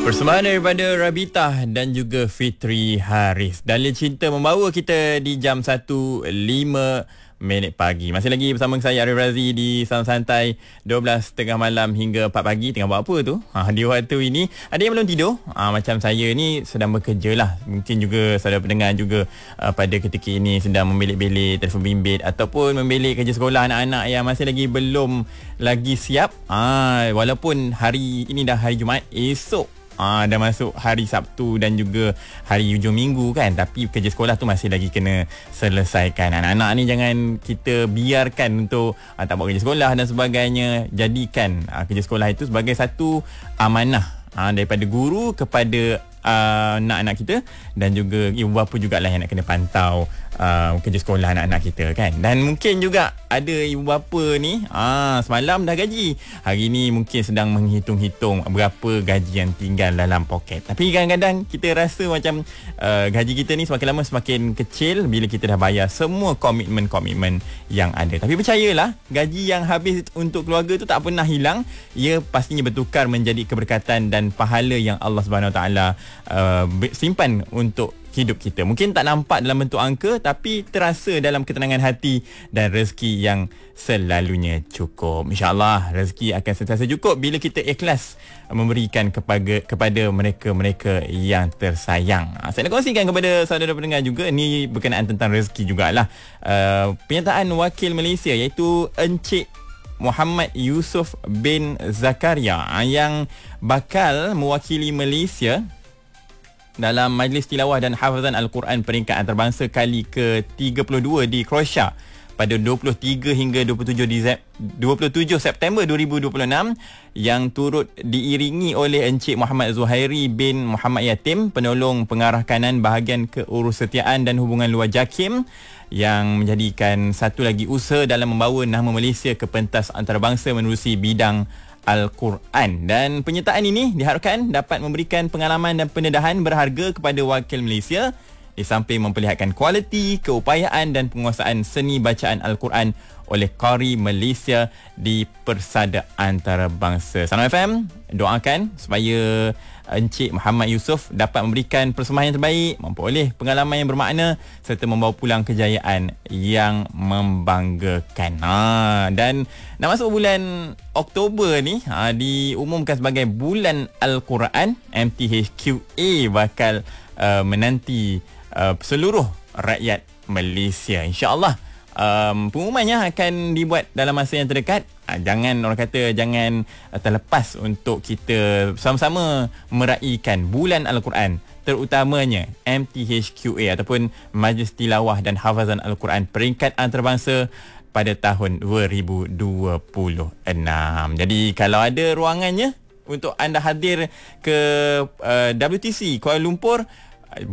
Persembahan daripada Rabita dan juga Fitri Haris. Dalil Cinta membawa kita di jam 1.05 pagi. Masih lagi bersama saya Arif Razi di Salam Santai 12.30 malam hingga 4 pagi. Tengah buat apa tu? Di waktu ini ada yang belum tidur. Macam saya ni sedang bekerja lah. Mungkin juga saudara pendengar juga pada ketika ini sedang membelik-belik telefon bimbit ataupun membelik kerja sekolah anak-anak yang masih lagi belum lagi siap. Walaupun hari ini dah hari Jumaat, esok dah masuk hari Sabtu dan juga hari hujung minggu kan, tapi kerja sekolah tu masih lagi kena selesaikan. Anak-anak ni jangan kita biarkan untuk tak buat kerja sekolah dan sebagainya. Jadikan kerja sekolah itu sebagai satu amanah daripada guru kepada anak-anak kita, dan juga ibu bapa jugalah yang nak kena pantau kerja sekolah anak-anak kita kan. Dan mungkin juga ada ibu bapa ni semalam dah gaji, hari ni mungkin sedang menghitung-hitung berapa gaji yang tinggal dalam poket. Tapi kadang-kadang kita rasa macam gaji kita ni semakin lama semakin kecil bila kita dah bayar semua komitmen-komitmen yang ada. Tapi percayalah, gaji yang habis untuk keluarga tu tak pernah hilang. Ia pastinya bertukar menjadi keberkatan dan pahala yang Allah Subhanahu Wa Taala simpan untuk hidup kita. Mungkin tak nampak dalam bentuk angka, tapi terasa dalam ketenangan hati dan rezeki yang selalunya cukup. InsyaAllah rezeki akan sentiasa cukup bila kita ikhlas memberikan kepada mereka-mereka yang tersayang. Saya nak kongsikan kepada saudara pendengar juga, ni berkenaan tentang rezeki jugalah. Pernyataan wakil Malaysia iaitu Encik Muhammad Yusof bin Zakaria yang bakal mewakili Malaysia dalam Majlis Tilawah dan Hafazan Al-Quran peringkat antarabangsa kali ke-32 di Croatia pada 23 hingga 27 September 2026, yang turut diiringi oleh Encik Muhammad Zuhairi bin Muhammad Yatim, penolong pengarah kanan bahagian keurusetiaan dan hubungan luar JAKIM, yang menjadikan satu lagi usaha dalam membawa nama Malaysia ke pentas antarabangsa menerusi bidang Al-Quran. Dan penyertaan ini diharapkan dapat memberikan pengalaman dan pendedahan berharga kepada wakil Malaysia, di samping memperlihatkan kualiti, keupayaan dan penguasaan seni bacaan Al-Quran oleh Qari Malaysia di persada antarabangsa. Salam FM doakan supaya Encik Muhammad Yusof dapat memberikan persembahan yang terbaik, memperoleh pengalaman yang bermakna serta membawa pulang kejayaan yang membanggakan. Dan nak masuk bulan Oktober ni, diumumkan sebagai bulan Al-Quran. MTHQA bakal menanti seluruh rakyat Malaysia. InsyaAllah pengumumannya akan dibuat dalam masa yang terdekat. Jangan, orang kata, jangan terlepas untuk kita sama-sama meraihkan bulan Al-Quran, terutamanya MTHQA ataupun Majlis Tilawah dan Hafazan Al-Quran peringkat antarabangsa pada tahun 2026. Jadi kalau ada ruangannya untuk anda hadir ke WTC Kuala Lumpur,